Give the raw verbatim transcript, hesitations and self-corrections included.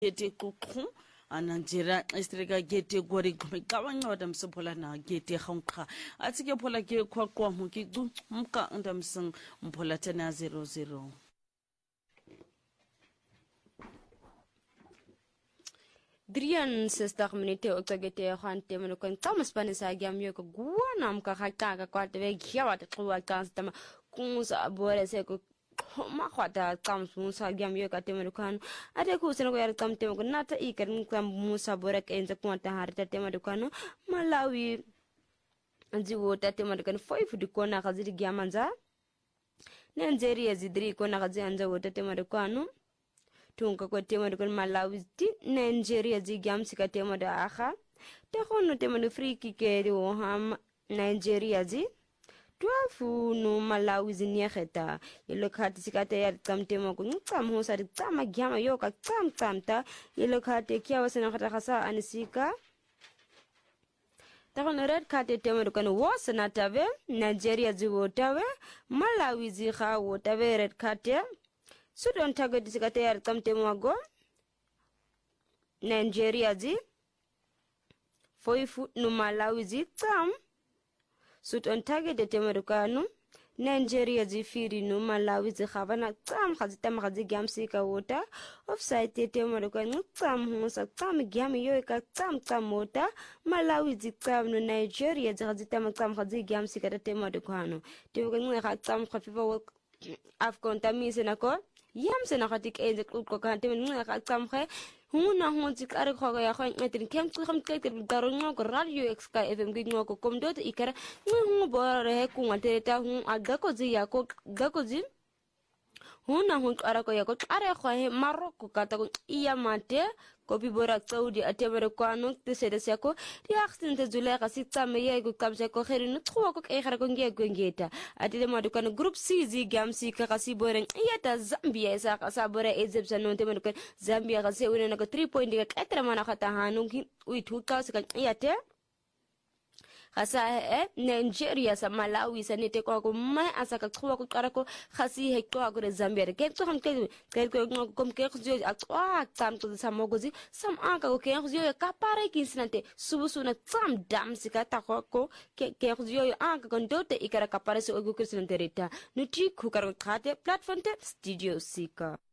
gete kuku ananjira istrika gete gori kawan wadam sepola na gete khangkha atike pola ke khwaqwa mu ki du mka ndam sing mpola tena zero zero Drian sestak minute otagete khante meno kon tamas panisa gyamyo ko guana mka khata ka kwate ve gyawa te kwa kanstama kunsa bore se ko ma khwata tams musa gyamyo ka temeno kan ade ku seno yar tam temo ko nata ikar kam musa bore ke enza kwanta harta temeno kan malawi jiwo ta temeno kan foi fudi kona khazidi gyamanza Nigeria zidri kona khazi anja wota temeno kanu tunka kwa tema de Malawi ti Nigeria zi gamsi ka tema da akha te khono tema de free kick de ham Nigeria zi twafu no Malawi zi nykheta yelo khati sikate ya tam tema ko ntsam ho sa tsama gyama yo ka tsam tsam ta yelo khate kya wasana khata khasa anisika ta khono red khate tema de kan wasana tabe Nigeria zi wotawe Malawi zi kha wotawe red khate Sudan tago disikate yar tamte mwago Nigeria zi Foifu no Malawi zi tam Sudan tago de temerukanu Nigeria zi firi no Malawi zi khavana tam khazita mkhazi gyamsi ka wota Offside te temerukanu tam hunsa tam gyami yoy ka tam tam wota Malawi zi tam no Nigeria zi khazita tam khazi gyamsi ka temerukanu Temerukanu kha tam khafifa Afcon tamise nako Yam sena khatik eze ko kan temen nga ka kamkhe huna hunti kare ko ya khan etin kem ko kham ke ter daro ngo ko radio x ka fm gi ngo ko kom dot ikara ngu bore he ku ngate ta hu aga ko zi ya ko ga ko zi huna hun kare ko ya ko kare ko he maroko kata ko iya mate ko bi bora saudi atemere ko anu te sede seko ri aksin te zule ka sita me ye ko kam se ko kheri no tro ko e khara ko nge ko ngeta atile ma kan group c zi gam si ka kasi bore iya ta zambia sa ka sa bore egypt no te kan zambia ka se una ko three point ka etra mana khata hanu ki ui thu ka se ka iya te Khasa e Nigeria sa Malawi sa nete ko ko mai asa ka tsuwa ko kara ko khasi he ko ko Zambia ke to ham ke ke ko kom ke khjo a tam to sa mogozi sam aka ko ke khjo ka pare ki sinante subu suna tam dam sika ta ko ko ke ke khjo aka ko ndote ikara ka pare so ko sinante reta nuti ku kar khate platform te studio sika